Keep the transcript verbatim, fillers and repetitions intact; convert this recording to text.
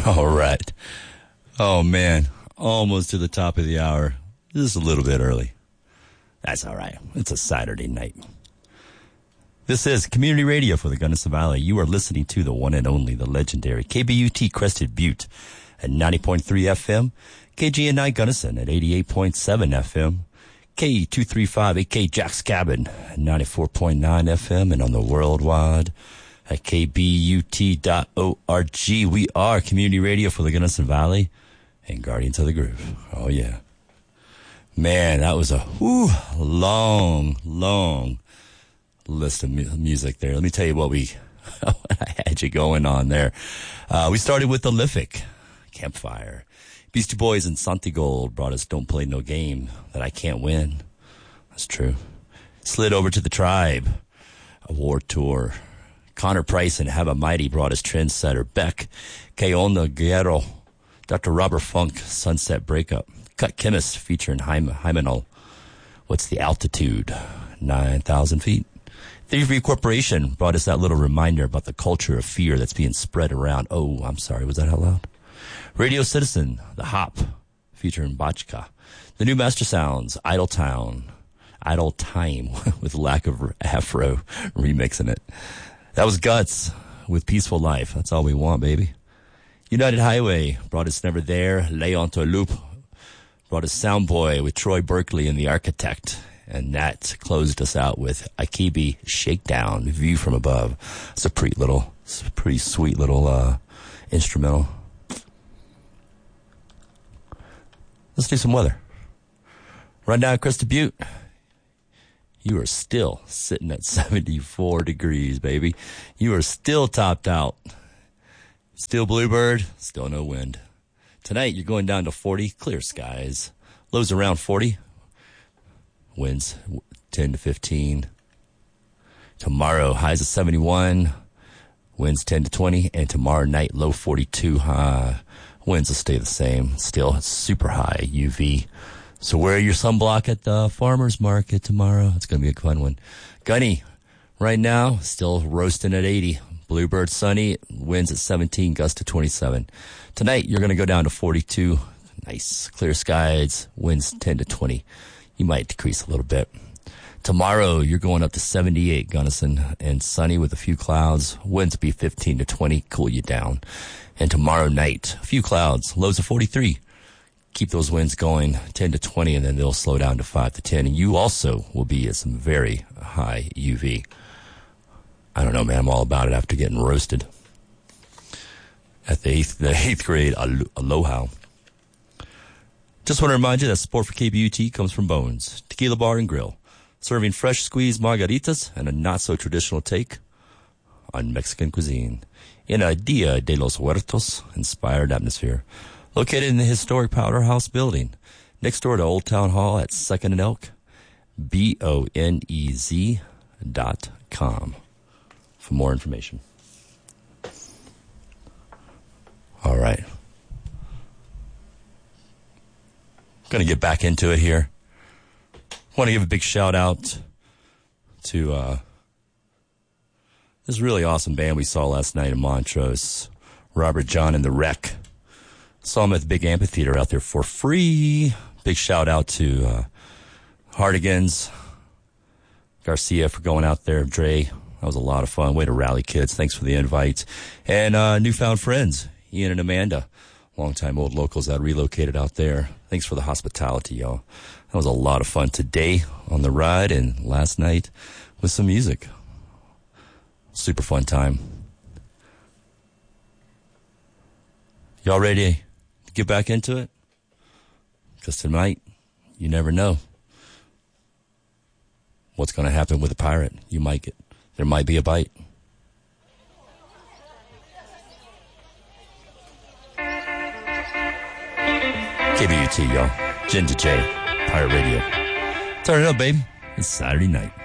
All right. Oh, man. Almost to the top of the hour. Just a little bit early. That's all right. It's a Saturday night. This is Community Radio for the Gunnison Valley. You are listening to the one and only, the legendary K B U T Crested Butte at ninety point three F M, K G N I Gunnison at eighty-eight point seven F M, K two thirty-five A K Jack's Cabin at ninety-four point nine F M, and on the worldwide at K B U T dot org. We are Community Radio for the Gunnison Valley and Guardians of the Groove. Oh, yeah. Man, that was a whew, long, long list of mu- music there. Let me tell you what we what I had you going on there. Uh, we started with the Lithic, Campfire. Beastie Boys and Santigold brought us Don't Play No Game That I Can't Win. That's true. Slid over to the Tribe, a War Tour. Connor Price and Have a Mighty brought us Trendsetter. Beck, Que Onda Guerrero, Doctor Robert Funk, Sunset Breakup. Cut Chemist featuring Hymenol. What's the Altitude? nine thousand feet. Thievery Corporation brought us that little reminder about the culture of fear that's being spread around. Oh, I'm sorry. Was that out loud? Radio Citizen, The Hop, featuring Bachka. The New Master Sounds, Idle Town. Idle Time, with Lack of Afro, remixing it. That was Guts with Peaceful Life. That's all we want, baby. United Highway brought us Never There. Leon Loop brought us Soundboy with Troy Berkeley and The Architect. And that closed us out with Akibi Shakedown, View from Above. It's a pretty little, it's a pretty sweet little uh, instrumental. Let's do some weather. Run down Crested Butte. You are still sitting at seventy-four degrees, baby. You are still topped out. Still bluebird, still no wind. Tonight, you're going down to forty, clear skies. Lows around forty. Winds ten to fifteen. Tomorrow, highs of seventy-one. Winds ten to twenty. And tomorrow night, low forty-two. Uh, winds will stay the same. Still super high U V. So wear your sunblock at the farmer's market tomorrow. It's going to be a fun one. Gunny, right now, still roasting at eighty. Bluebird sunny, winds at seventeen, gust to twenty-seven. Tonight, you're going to go down to forty-two. Nice. Clear skies, winds ten to twenty. You might decrease a little bit. Tomorrow, you're going up to seventy-eight, Gunnison, and sunny with a few clouds. Winds be fifteen to twenty, cool you down. And tomorrow night, a few clouds, lows of forty-three. Keep those winds going ten to twenty, and then they'll slow down to five to ten. And you also will be at some very high U V. I don't know, man. I'm all about it after getting roasted at the eighth, the eighth grade alo- aloha. Just want to remind you that support for K B U T comes from Bones Tequila Bar and Grill, serving fresh squeezed margaritas and a not-so-traditional take on Mexican cuisine in a Dia de los Huertos-inspired atmosphere. Located in the historic Powderhouse building, next door to Old Town Hall at second and Elk, B O N E Z dot com for more information. All right. Going to get back into it here. Want to give a big shout out to uh, this really awesome band we saw last night in Montrose, Robert John and the Wreck. Saw them at the big amphitheater out there for free. Big shout out to uh, Hardigans, Garcia for going out there. Dre, that was a lot of fun. Way to rally, kids. Thanks for the invite. And uh, newfound friends, Ian and Amanda, longtime old locals that relocated out there. Thanks for the hospitality, y'all. That was a lot of fun today on the ride and last night with some music. Super fun time. Y'all ready to get back into it? Because tonight, you never know what's going to happen with a pirate. You might get, there might be a bite. K B U T, y'all. Jen to J, Pirate Radio. Turn it up, baby. It's Saturday night.